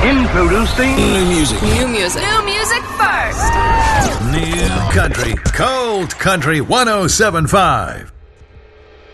Introducing new music. New music. New music first. New country. Cold Country 107.5.